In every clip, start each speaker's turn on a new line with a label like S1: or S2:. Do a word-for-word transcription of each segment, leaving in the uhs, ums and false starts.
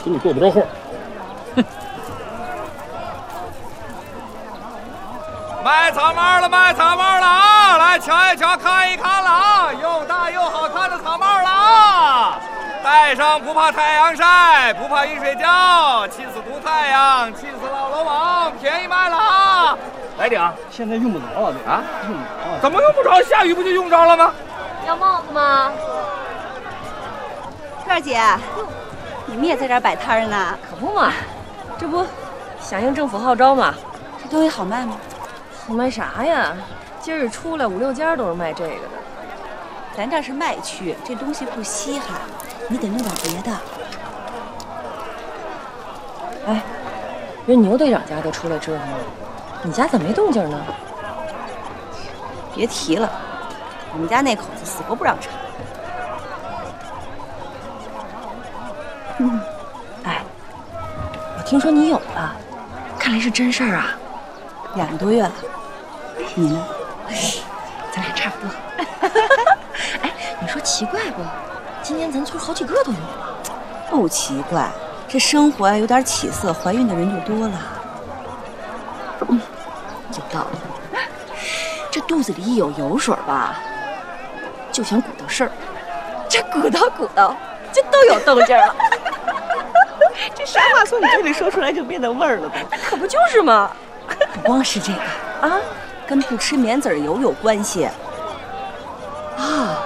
S1: 跟你过不着话。哼！
S2: 卖草帽了，卖草帽了啊！来瞧一瞧，看一看了啊！又大又好看的草帽了啊！戴上不怕太阳晒，不怕雨水浇，气死毒太阳，气死老龙王，便宜卖了啊！来点，
S1: 现在用不着啊，这
S2: 啊，
S1: 用不着啊？
S2: 怎么用不着？下雨不就用着了吗？
S3: 要帽子吗？
S4: 二姐，你们也在这儿摆摊呢？
S3: 可不嘛，这不响应政府号召嘛。
S4: 这东西好卖吗？
S3: 好卖啥呀？今儿出来五六家都是卖这个的。
S4: 咱这是卖区，这东西不稀罕，你得弄点别的。
S3: 哎，人牛队长家都出来折腾了，你家怎么没动静呢？
S4: 别提了，我们家那口子死活不让查。
S3: 嗯，哎，我听说你有了，看来是真事儿啊。
S4: 两个多月了，你呢？
S3: 咱俩差不多。哎，你说奇怪不？今年咱村好几个都有了。
S4: 不奇怪，这生活啊有点起色，怀孕的人就多了。
S3: 嗯，有道理。这肚子里一有油水吧，就想鼓捣事儿，这鼓捣鼓捣，就都有动静了。
S4: 这啥话从你嘴里说出来就变得味儿了呗？
S3: 可不就是吗？
S4: 不光是这个啊，跟不吃棉籽油有关系。
S3: 啊，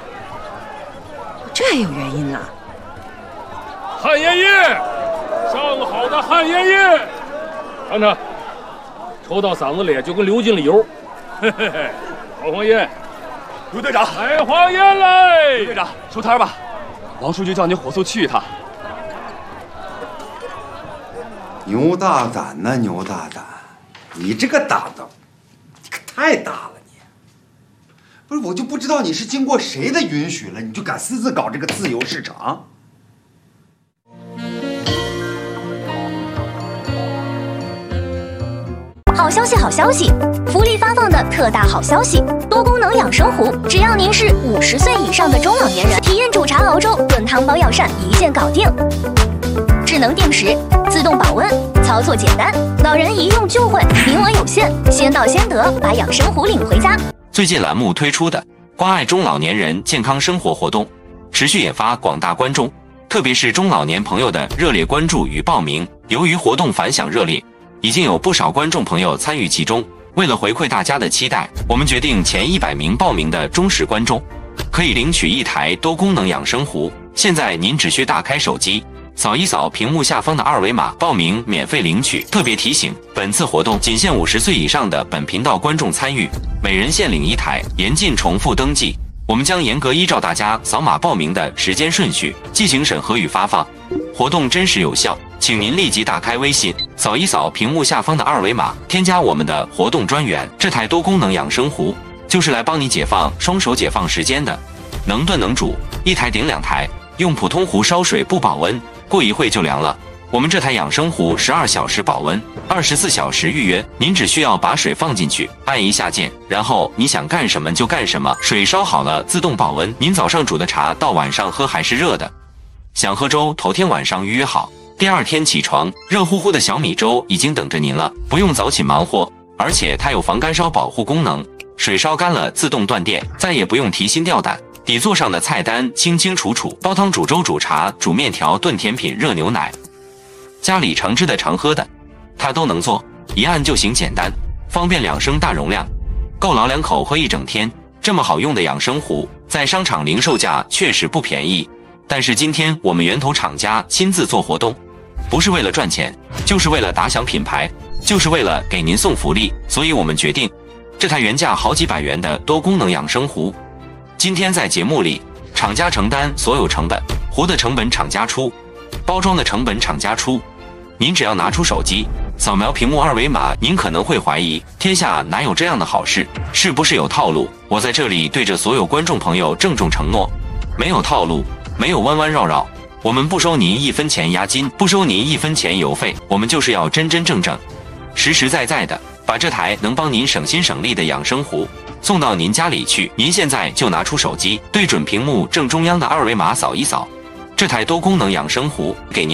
S3: 这还有原因呢。
S1: 汉爷爷，上好的汉爷爷，尝尝，抽到嗓子里就跟流进了油。嘿嘿嘿，老黄烟，
S2: 刘队长，
S1: 来黄烟来。
S2: 刘队长，收摊吧，王书记叫你火速去一趟。
S5: 牛大胆呐、啊，牛大胆！你这个胆子，你可太大了你！不是，我就不知道你是经过谁的允许了，你就敢私自搞这个自由市场？
S6: 好消息，好消息！福利发放的特大好消息！多功能养生壶，只要您是五十岁以上的中老年人，体验煮茶熬粥、炖汤煲药膳，一键搞定。智能定时，自动保温，操作简单，老人一用就会，名额有限，先到先得，把养生壶领回家。
S7: 最近栏目推出的关爱中老年人健康生活活动，持续引发广大观众，特别是中老年朋友的热烈关注与报名。由于活动反响热烈，已经有不少观众朋友参与其中。为了回馈大家的期待，我们决定前一百名报名的忠实观众可以领取一台多功能养生壶。现在您只需打开手机，扫一扫屏幕下方的二维码，报名免费领取。特别提醒，本次活动仅限五十岁以上的本频道观众参与，每人限领一台，严禁重复登记。我们将严格依照大家扫码报名的时间顺序进行审核与发放。活动真实有效，请您立即打开微信，扫一扫屏幕下方的二维码，添加我们的活动专员。这台多功能养生壶就是来帮你解放双手解放时间的，能炖能煮，一台顶两台，用普通壶烧水不保温，过一会就凉了。我们这台养生壶十二小时保温，二十四小时预约，您只需要把水放进去，按一下键，然后你想干什么就干什么，水烧好了自动保温，您早上煮的茶到晚上喝还是热的。想喝粥，头天晚上预约好，第二天起床，热乎乎的小米粥已经等着您了，不用早起忙活，而且它有防干烧保护功能，水烧干了自动断电，再也不用提心吊胆。底座上的菜单清清楚楚，煲汤、煮粥、煮茶、煮面条、炖甜品、热牛奶，家里常吃的常喝的，它都能做，一按就行，简单方便，两升大容量，够老两口喝一整天。这么好用的养生壶，在商场零售价确实不便宜，但是今天我们源头厂家亲自做活动，不是为了赚钱，就是为了打响品牌，就是为了给您送福利，所以我们决定，这台原价好几百元的多功能养生壶，今天在节目里，厂家承担所有成本，壶的成本厂家出，包装的成本厂家出。您只要拿出手机，扫描屏幕二维码，您可能会怀疑，天下哪有这样的好事？是不是有套路？我在这里对着所有观众朋友郑重承诺，没有套路，没有弯弯绕绕，我们不收您一分钱押金，不收您一分钱邮费，我们就是要真真正正、实实在在的把这台能帮您省心省力的养生壶送到您家里去。您现在就拿出手机，对准屏幕正中央的二维码扫一扫，这台多功能养生壶给您